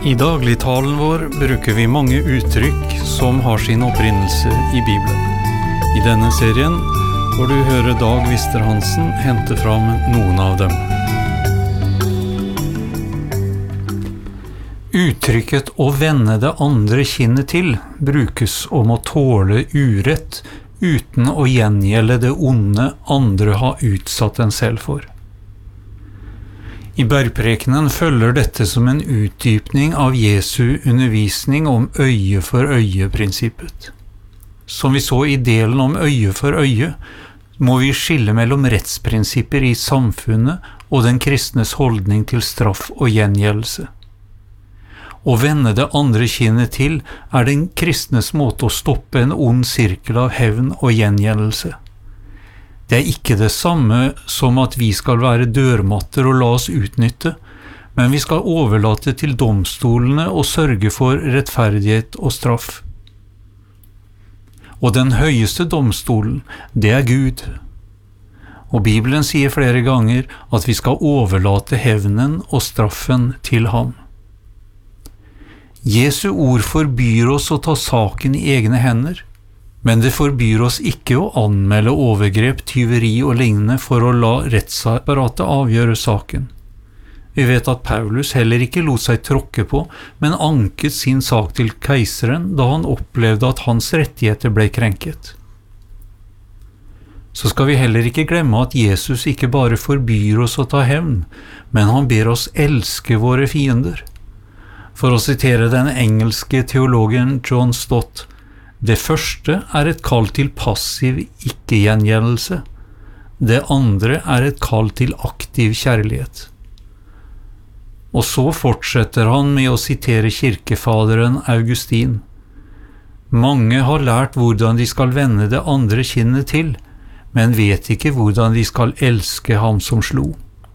I dagligtalen vår bruker vi mange uttrykk som har sin opprinnelse i Bibelen. I denne serien får du høre Dag Vister-Hansen hente fram noen av dem. Uttrykket «å vende det andre kinnet til» brukes om å tåle urett uten å gjengjelde det onde andre har utsatt en selv for. I bergprekenen følger dette som en utdypning av Jesu undervisning om øye for øye-prinsippet. Som vi så i delen om øye for øye, må vi skille mellom rettsprinsipper i samfunnet og den kristnes holdning til straff og gjengjeldelse. Å vende det andre kinnet til er den kristnes måte å stoppe en ond sirkel av hevn og gjengjeldelse. Det er ikke det samme som at vi skal være dørmatter og la oss utnytte, men vi skal overlate til domstolene og sørge for rettferdighet og straff. Og den høyeste domstolen, det er Gud. Og Bibelen sier flere ganger at vi skal overlate hevnen og straffen til ham. Jesu ord forbyr oss å ta saken i egne hender, men det forbyr oss ikke å anmelde overgrep, tyveri og lignende for å la rettsapparatet avgjøre saken. Vi vet at Paulus heller ikke lot seg tråkke på, men anket sin sak til keiseren da han opplevde at hans rettigheter ble krenket. Så skal vi heller ikke glemme at Jesus ikke bare forbyr oss å ta hevn, men han ber oss elske våre fiender. For å sitere den engelske teologen John Stott, det første er et kall til passiv ikke-gjengjeldelse. Det andre er et kall til aktiv kjærlighet. Og så fortsetter han med å sitere kirkefaderen Augustin. Mange har lært hvordan de skal vende det andre kinnet til, men vet ikke hvordan de skal elske ham som slo.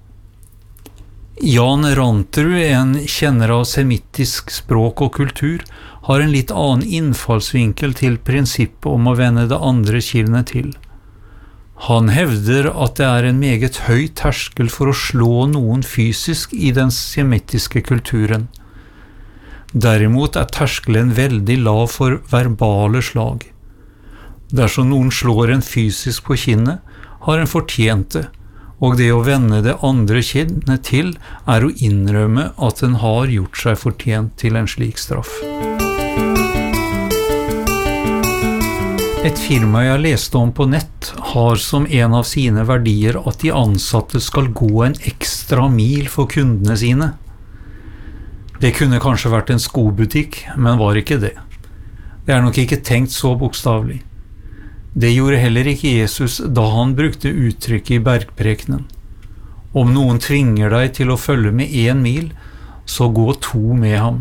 Jan Ranterud, en kjenner av semittisk språk og kultur, har en litt annen innfallsvinkel til prinsippet om å vende det andre kinnet til. Han hevder at det er en meget høy terskel for å slå noen fysisk i den semittiske kulturen. Derimot er terskelen veldig lav for verbale slag. Dersom noen slår en fysisk på kinnet, har en fortjent det, og det å vende det andre kinnet til er å innrømme at en har gjort seg fortjent til en slik straff. Et firma jeg leste om på nett har som en av sine verdier at de ansatte skal gå en ekstra mil for kundene sine. Det kunne kanskje vært en skobutikk, men var ikke det. Det er nok ikke tenkt så bokstavelig. Det gjorde heller ikke Jesus da han brukte uttrykket i bergprekenen. Om noen tvinger deg til å følge med 1 mil, så gå 2 med ham.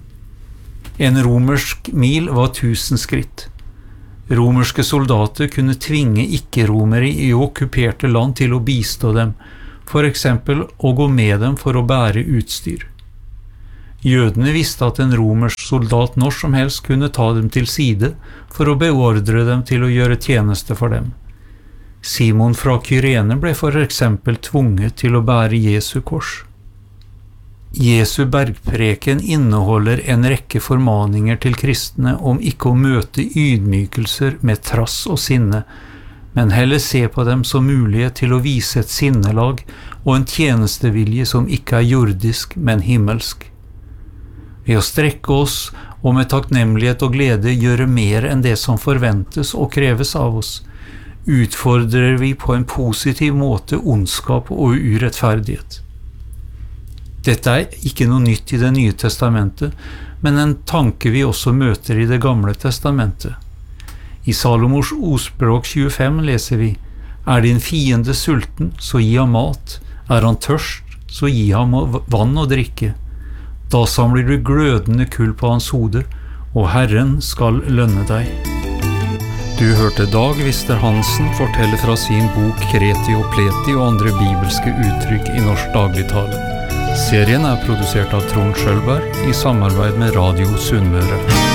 En romersk mil var 1000 skritt. Romerske soldater kunne tvinge ikke-romere i okkuperte land til å bistå dem, for eksempel å gå med dem for å bære utstyr. Jødene visste at en romersk soldat når som helst kunne ta dem til side for å beordre dem til å gjøre tjeneste for dem. Simon fra Kyrene ble for eksempel tvunget til å bære Jesu kors. Jesu bergpreken inneholder en rekke formaninger til kristne om ikke å møte ydmykelser med trass og sinne, men heller se på dem som mulighet til å vise et sinnelag og en tjenestevilje som ikke er jordisk, men himmelsk. Ved å strekke oss og med takknemlighet og glede gjøre mer enn det som forventes og kreves av oss, utfordrer vi på en positiv måte ondskap og urettferdighet. Dette er ikke noe nytt i Det nye testamentet, men en tanke vi også møter i Det gamle testamentet. I Salomos ordspråk 25 leser vi: Er din fiende sulten, så gi ham mat. Er han tørst, så gi ham vann å drikke. Da samler du glødende kull på hans hode, og Herren skal lønne deg. Du hørte Dag Vister-Hansen fortelle fra sin bok Kreti og Pleti og andre bibelske uttrykk i norsk dagligtale. Serien er produsert av Trond Schølberg i samarbeid med Radio Sunnmøre.